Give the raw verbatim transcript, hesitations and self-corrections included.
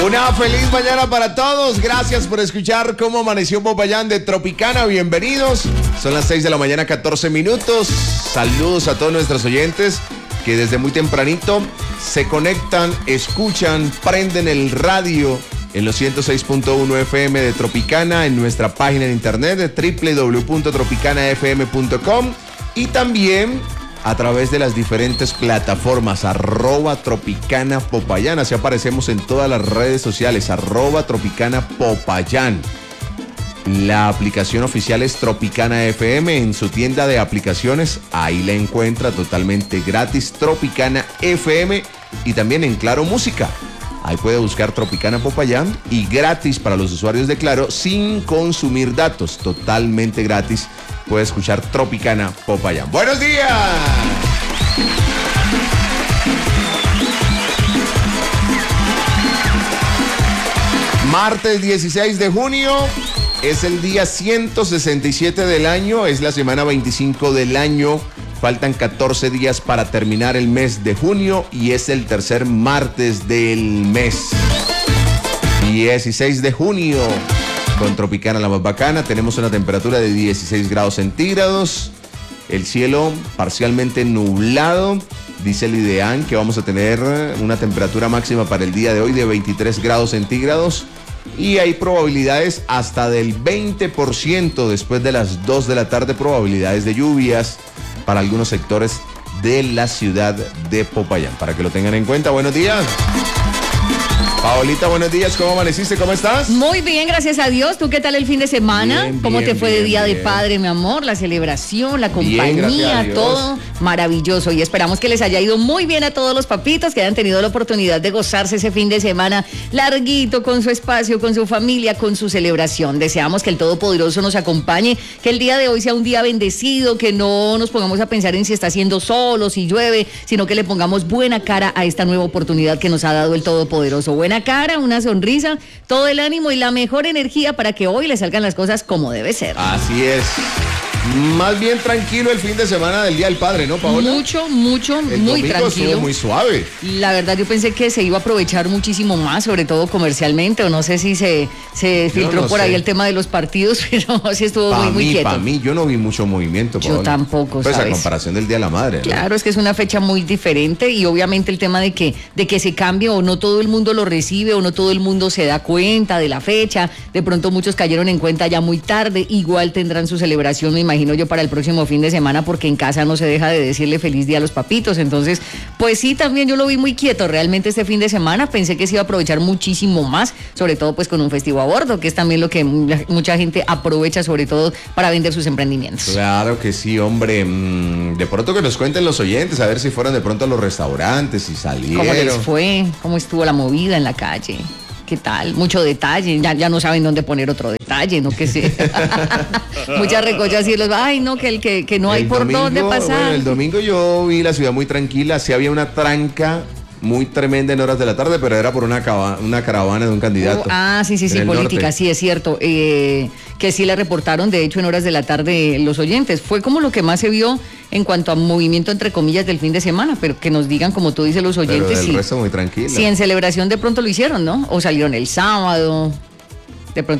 Una feliz mañana para todos. Gracias por escuchar cómo amaneció Popayán de Tropicana. Bienvenidos. Son las seis de la mañana, catorce minutos. Saludos a todos nuestros oyentes que desde muy tempranito se conectan, escuchan, prenden el radio en los ciento seis punto uno F M de Tropicana, en nuestra página de internet de doble u doble u doble u punto tropicana f m punto com y también a través de las diferentes plataformas, arroba Tropicana Popayán. Así aparecemos en todas las redes sociales, arroba Tropicana Popayán. La aplicación oficial es Tropicana F M en su tienda de aplicaciones. Ahí la encuentra totalmente gratis, Tropicana F M, y también en Claro Música. Ahí puede buscar Tropicana Popayán y gratis para los usuarios de Claro, sin consumir datos, totalmente gratis. Puede escuchar Tropicana Popayán. ¡Buenos días! Martes dieciséis de junio, es el día ciento sesenta y siete del año, es la semana veinticinco del año. Faltan catorce días para terminar el mes de junio y es el tercer martes del mes. dieciséis de junio. Con Tropicana la más bacana, tenemos una temperatura de dieciséis grados centígrados, el cielo parcialmente nublado, dice el IDEAN que vamos a tener una temperatura máxima para el día de hoy de veintitrés grados centígrados y hay probabilidades hasta del veinte por ciento después de las dos de la tarde, probabilidades de lluvias para algunos sectores de la ciudad de Popayán, para que lo tengan en cuenta. Buenos días. Paolita, buenos días, ¿cómo amaneciste? ¿Cómo estás? Muy bien, gracias a Dios. ¿Tú qué tal el fin de semana? Bien, ¿Cómo bien, te fue bien, de Día bien. de Padre, mi amor? La celebración, la Bien, gracias a compañía, Dios. todo maravilloso. Y esperamos que les haya ido muy bien a todos los papitos que hayan tenido la oportunidad de gozarse ese fin de semana larguito, con su espacio, con su familia, con su celebración. Deseamos que el Todopoderoso nos acompañe, que el día de hoy sea un día bendecido, que no nos pongamos a pensar en si está haciendo sol o si llueve, sino que le pongamos buena cara a esta nueva oportunidad que nos ha dado el Todopoderoso. Buena cara, una sonrisa, todo el ánimo y la mejor energía para que hoy le salgan las cosas como debe ser. Así es. Más bien tranquilo el fin de semana del Día del Padre, ¿no, Paola? Mucho, mucho, el muy domingo tranquilo. estuvo muy suave. La verdad yo pensé que se iba a aprovechar muchísimo más, sobre todo comercialmente, o no sé si se, se filtró no por sé. ahí el tema de los partidos, pero sí estuvo Para muy, muy mí, quieto. para mí, yo no vi mucho movimiento, Yo Paola. tampoco, Pues ¿sabes? a comparación del Día de la Madre, ¿no? Claro, es que es una fecha muy diferente y obviamente el tema de que, de que se cambie o no todo el mundo lo recibe o no todo el mundo se da cuenta de la fecha, de pronto muchos cayeron en cuenta ya muy tarde, igual tendrán su celebración, me imagino yo, para el próximo fin de semana, porque en casa no se deja de decirle feliz día a los papitos. Entonces, pues sí, también yo lo vi muy quieto realmente este fin de semana. Pensé que se iba a aprovechar muchísimo más, sobre todo pues con un festivo a bordo, que es también lo que mucha gente aprovecha, sobre todo para vender sus emprendimientos. Claro que sí, hombre. Mm, de pronto que nos cuenten los oyentes, a ver si fueron de pronto a los restaurantes, si salieron. ¿Cómo les fue? ¿Cómo estuvo la movida en la calle? ¿Qué tal? Mucho detalle, ya, ya no saben dónde poner otro detalle, ¿no? Que sé. Muchas recochas y los, ay, no, que, el, que, que no hay El por domingo, dónde pasar. Bueno, el domingo yo vi la ciudad muy tranquila, sí había una tranca muy tremenda en horas de la tarde, pero era por una, cava, una caravana de un candidato. Uh, ah, sí, sí, sí, política, norte. Sí, es cierto. Eh, que sí la reportaron, de hecho, en horas de la tarde los oyentes. Fue como lo que más se vio en cuanto a movimiento, entre comillas, del fin de semana, pero que nos digan, como tú dices, los oyentes, pero del sí. resto muy tranquila. Sí, en celebración de pronto lo hicieron, ¿no? O salieron el sábado. De pronto